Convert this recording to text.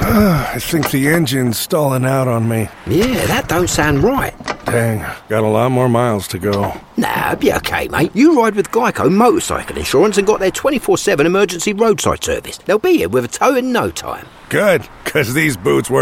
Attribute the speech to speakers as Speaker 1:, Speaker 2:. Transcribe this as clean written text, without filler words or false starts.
Speaker 1: I think the engine's stalling out on me.
Speaker 2: Yeah, that don't sound right.
Speaker 1: Dang, got a lot more miles to go.
Speaker 2: Nah, be okay, mate. You ride with Geico Motorcycle Insurance and got their 24/7 emergency roadside service. They'll be here with a tow in no time.
Speaker 1: Good, 'cause these boots were